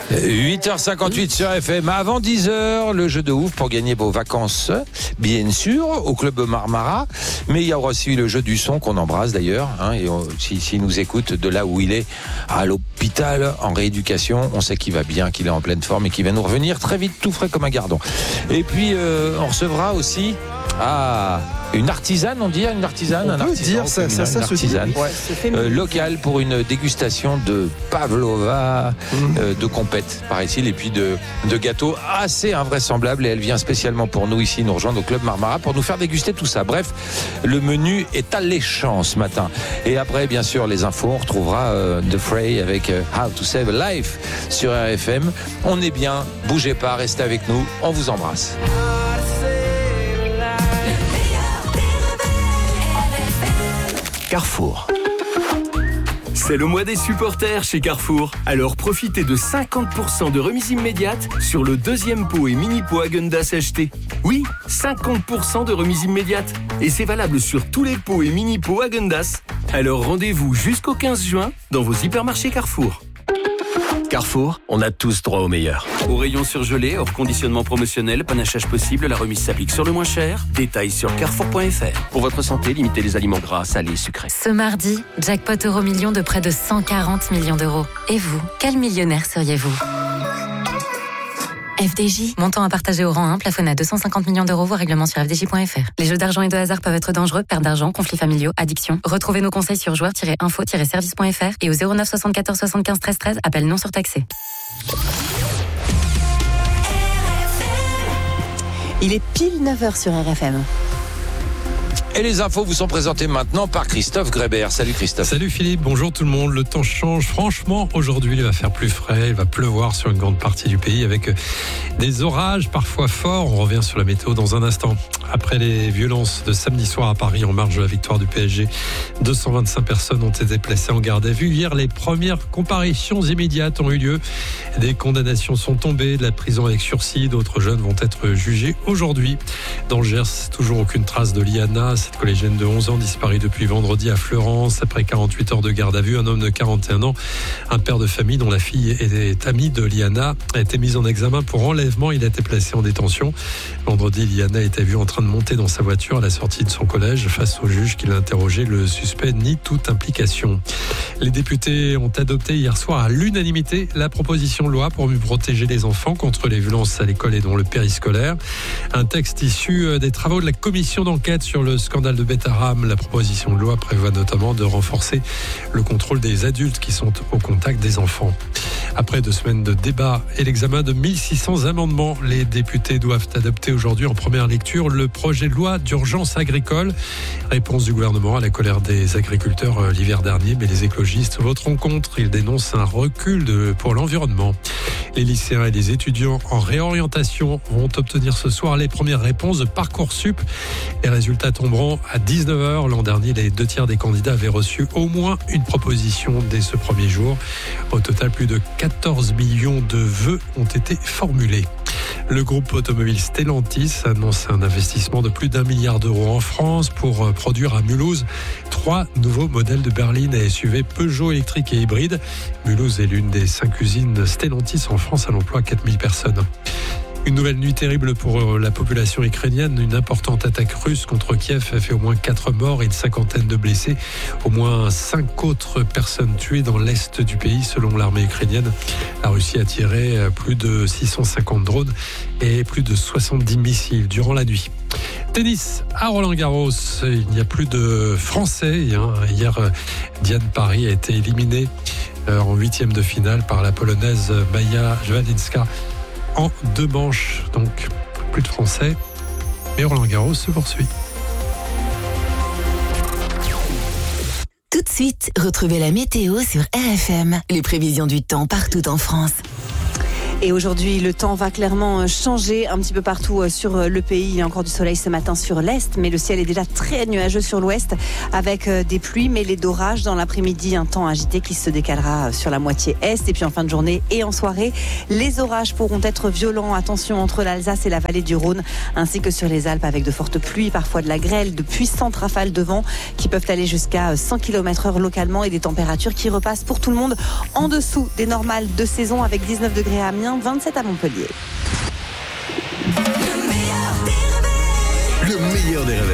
8h58 sur FM. Avant 10h, le jeu de ouf pour gagner vos vacances, bien sûr, au Club Marmara. Mais il y a aussi le jeu du son qu'on embrasse d'ailleurs. Et s'il nous écoute de là où il est, à l'hôpital, en rééducation, on sait qu'il va bien, qu'il est en pleine forme et qu'il va nous revenir très vite, tout frais comme un gardon. Et puis, on recevra aussi... une artisane, on dit une artisane, on peut dire ça se dit. Locale pour une dégustation de pavlova, de compète, paraît-il, et puis de gâteaux assez invraisemblables. Et elle vient spécialement pour nous ici, nous rejoindre au Club Marmara pour nous faire déguster tout ça. Bref, le menu est alléchant ce matin. Et après, bien sûr, les infos, on retrouvera The Fray avec How to Save a Life sur RFM. On est bien, bougez pas, restez avec nous, on vous embrasse. Carrefour. C'est le mois des supporters chez Carrefour. Alors profitez de 50% de remise immédiate sur le deuxième pot et mini pot Häagen-Dazs acheté. Oui, 50% de remise immédiate. Et c'est valable sur tous les pots et mini pots Häagen-Dazs. Alors rendez-vous jusqu'au 15 juin dans vos hypermarchés Carrefour. Carrefour, on a tous droit au meilleur. Au rayon surgelé, hors conditionnement promotionnel, panachage possible, la remise s'applique sur le moins cher. Détails sur carrefour.fr. Pour votre santé, limitez les aliments gras, salés et sucrés. Ce mardi, jackpot Euromillions de près de 140 millions d'euros. Et vous, quel millionnaire seriez-vous ? FDJ, montant à partager au rang 1, plafonné à 250 millions d'euros, voire règlement sur fdj.fr. Les jeux d'argent et de hasard peuvent être dangereux, perte d'argent, conflits familiaux, addiction. Retrouvez nos conseils sur joueurs-info-service.fr et au 09 74 75 13 13, appel non surtaxé. Il est pile 9h sur RFM. Et les infos vous sont présentées maintenant par Christophe Grébert. Salut Christophe. Salut Philippe, bonjour tout le monde. Le temps change. Franchement, aujourd'hui, il va faire plus frais. Il va pleuvoir sur une grande partie du pays avec des orages parfois forts. On revient sur la météo dans un instant. Après les violences de samedi soir à Paris en marge de la victoire du PSG, 225 personnes ont été placées en garde à vue. Hier, les premières comparutions immédiates ont eu lieu. Des condamnations sont tombées, de la prison avec sursis. D'autres jeunes vont être jugés aujourd'hui. Dans le Gers, toujours aucune trace de Liana. Cette collégienne de 11 ans disparue depuis vendredi à Fleurance. Après 48 heures de garde à vue, un homme de 41 ans, un père de famille dont la fille est amie de Liana, a été mis en examen pour enlèvement. Il a été placé en détention. Vendredi, Liana était vue en train de monter dans sa voiture à la sortie de son collège. Face au juge qui l'a interrogé, le suspect nie toute implication. Les députés ont adopté hier soir à l'unanimité la proposition de loi pour mieux protéger les enfants contre les violences à l'école et dont le périscolaire. Un texte issu des travaux de la commission d'enquête sur le scandale de Betaram. La proposition de loi prévoit notamment de renforcer le contrôle des adultes qui sont au contact des enfants. Après 2 semaines de débat et l'examen de 1600 amendements, les députés doivent adopter aujourd'hui en première lecture le projet de loi d'urgence agricole. Réponse du gouvernement à la colère des agriculteurs l'hiver dernier, mais les écologistes voteront contre. Ils dénoncent un recul pour l'environnement. Les lycéens et les étudiants en réorientation vont obtenir ce soir les premières réponses de Parcoursup. Les résultats tomberont à 19h. L'an dernier, les 2/3 des candidats avaient reçu au moins une proposition dès ce premier jour. Au total, plus de 14 millions de vœux ont été formulés. Le groupe automobile Stellantis annonce un investissement de plus d'1 milliard d'euros en France pour produire à Mulhouse 3 nouveaux modèles de berline et SUV Peugeot électriques et hybrides. Mulhouse est l'une des 5 usines Stellantis en France. Elle emploie 4000 personnes. Une nouvelle nuit terrible pour la population ukrainienne. Une importante attaque russe contre Kiev a fait au moins 4 morts et une 50aine de blessés. Au moins 5 autres personnes tuées dans l'est du pays, selon l'armée ukrainienne. La Russie a tiré plus de 650 drones et plus de 70 missiles durant la nuit. Tennis à Roland-Garros, il n'y a plus de Français. Hier, Diane Paris a été éliminée en 8e de finale par la Polonaise Maja Śledzińska. En 2 manches, donc plus de Français, mais Roland-Garros se poursuit. Tout de suite, retrouvez la météo sur RFM. Les prévisions du temps partout en France. Et aujourd'hui, le temps va clairement changer un petit peu partout sur le pays. Il y a encore du soleil ce matin sur l'est, mais le ciel est déjà très nuageux sur l'ouest avec des pluies mêlées d'orages dans l'après-midi. Un temps agité qui se décalera sur la moitié est. Et puis en fin de journée et en soirée, les orages pourront être violents. Attention entre l'Alsace et la vallée du Rhône, ainsi que sur les Alpes avec de fortes pluies, parfois de la grêle, de puissantes rafales de vent qui peuvent aller jusqu'à 100 km/h localement et des températures qui repassent pour tout le monde en dessous des normales de saison avec 19 degrés à Amiens, 27 à Montpellier. Le meilleur des réveils.